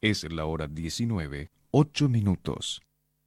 Es la hora 19, 8 minutos.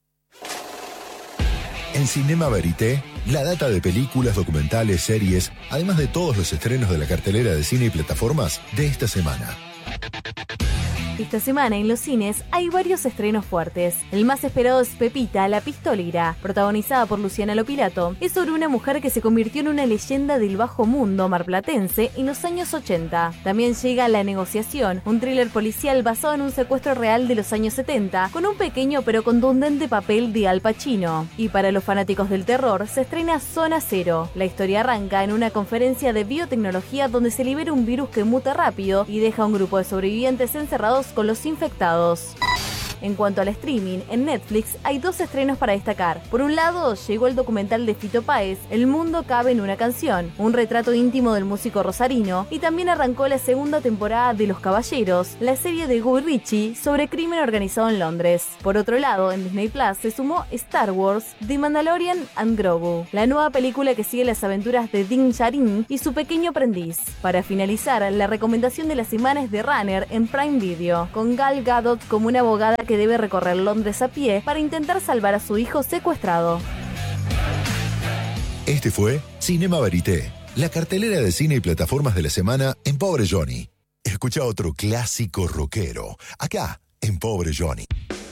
En Cinema Verité, la data de películas, documentales, series, además de todos los estrenos de la cartelera de cine y plataformas de esta semana. Esta semana en los cines hay varios estrenos fuertes. El más esperado es Pepita, la pistolera, protagonizada por Luciana Lopilato. Es sobre una mujer que se convirtió en una leyenda del bajo mundo marplatense en los años 80. También llega La negociación, un thriller policial basado en un secuestro real de los años 70, con un pequeño pero contundente papel de Al Pacino. Y para los fanáticos del terror, se estrena Zona Cero. La historia arranca en una conferencia de biotecnología donde se libera un virus que muta rápido y deja a un grupo de sobrevivientes encerrados con los infectados. En cuanto al streaming, en Netflix hay dos estrenos para destacar. Por un lado, llegó el documental de Fito Páez, El mundo cabe en una canción, un retrato íntimo del músico rosarino, y también arrancó la segunda temporada de Los Caballeros, la serie de Guy Ritchie sobre crimen organizado en Londres. Por otro lado, en Disney Plus se sumó Star Wars, The Mandalorian and Grogu, la nueva película que sigue las aventuras de Din Djarin y su pequeño aprendiz. Para finalizar, la recomendación de la semana es The Runner en Prime Video, con Gal Gadot como una abogada que debe recorrer Londres a pie para intentar salvar a su hijo secuestrado. Este fue Cinema Verité, la cartelera de cine y plataformas de la semana en Pobre Johnny. Escucha otro clásico rockero, acá en Pobre Johnny.